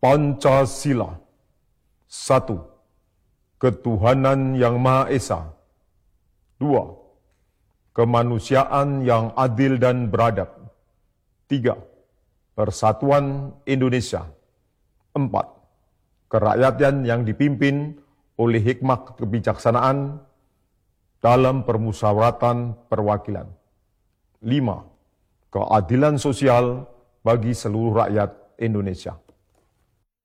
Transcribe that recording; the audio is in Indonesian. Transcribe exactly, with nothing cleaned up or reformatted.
Pancasila. Satu, ketuhanan yang Maha Esa. Dua, kemanusiaan yang adil dan beradab. Tiga, persatuan Indonesia. Empat, kerakyatan yang dipimpin oleh hikmah kebijaksanaan dalam permusyawaratan perwakilan. Lima, keadilan sosial bagi seluruh rakyat Indonesia.